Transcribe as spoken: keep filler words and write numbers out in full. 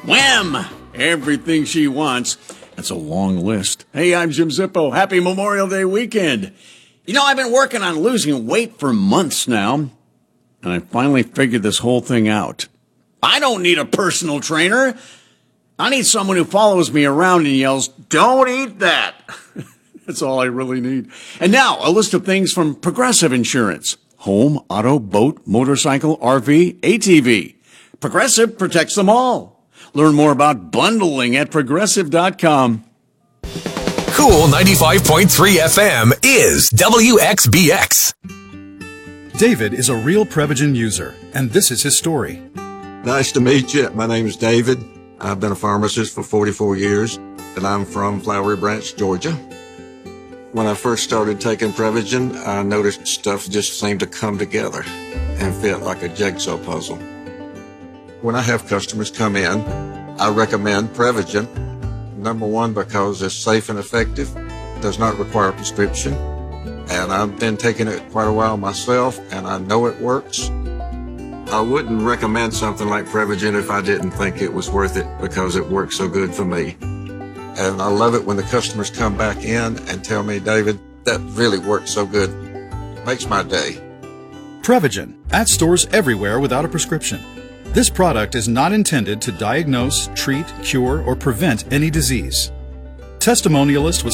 Wham! Everything she wants. That's a long list. Hey, I'm Jim Zippo. Happy Memorial Day weekend. You know, I've been working on losing weight for months now, and I finally figured this whole thing out. I don't need a personal trainer. I need someone who follows me around and yells, "Don't eat that." That's all I really need. And now, a list of things from Progressive Insurance. Home, auto, boat, motorcycle, R V, A T V. Progressive protects them all. Learn more about bundling at progressive dot com. Cool ninety-five point three F M is W X B X. David is a real Prevagen user, and this is his story. Nice to meet you. My name is David. I've been a pharmacist for forty-four years, and I'm from Flowery Branch, Georgia. When I first started taking Prevagen, I noticed stuff just seemed to come together and fit like a jigsaw puzzle. When I have customers come in, I recommend Prevagen. Number one, because it's safe and effective, does not require a prescription, and I've been taking it quite a while myself, and I know it works. I wouldn't recommend something like Prevagen if I didn't think it was worth it because it works so good for me. And I love it when the customers come back in and tell me, "David, that really worked so good." Makes my day. Prevagen, at stores everywhere without a prescription. This product is not intended to diagnose, treat, cure, or prevent any disease. Testimonialist was